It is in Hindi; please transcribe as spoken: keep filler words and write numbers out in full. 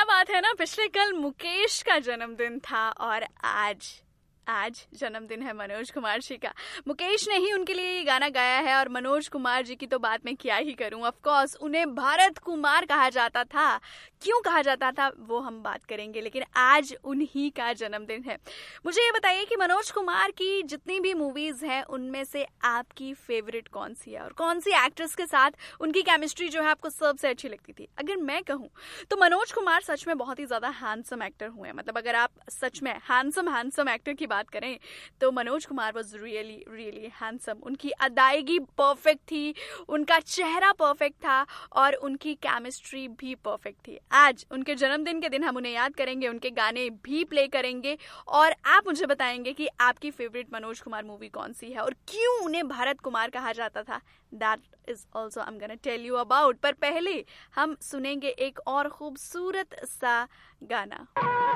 क्या बात है ना, पिछले कल मुकेश का जन्मदिन था और आज आज जन्मदिन है मनोज कुमार जी का। मुकेश ने ही उनके लिए ये गाना गाया है और मनोज कुमार जी की तो बात मैं क्या ही करूं। ऑफ कोर्स उन्हें भारत कुमार कहा जाता था, क्यों कहा जाता था वो हम बात करेंगे, लेकिन आज उन्हीं का जन्मदिन है। मुझे ये बताइए कि मनोज कुमार की जितनी भी मूवीज हैं उनमें से आपकी फेवरेट कौन सी है और कौन सी एक्ट्रेस के साथ उनकी केमिस्ट्री जो है आपको सबसे अच्छी लगती थी? अगर मैं कहूँ तो मनोज कुमार सच में बहुत ही ज्यादा हैंडसम एक्टर हुए हैं। मतलब अगर आप सच में हैंडसम हैंडसम एक्टर की बात करें तो Manoj Kumar was really really handsome. उनकी अदायगी परफेक्ट थी, उनका चेहरा परफेक्ट था और उनकी केमिस्ट्री भी परफेक्ट थी। आज उनके जन्मदिन के दिन हम उन्हें याद करेंगे, उनके गाने भी प्ले करेंगे और आप मुझे बताएंगे कि आपकी फेवरेट मनोज कुमार मूवी कौन सी है और क्यों उन्हें भारत कुमार कहा जाता था। That is also I am gonna tell you about. पर पहले हम सुनेंगे एक और खूबसूरत सा गाना।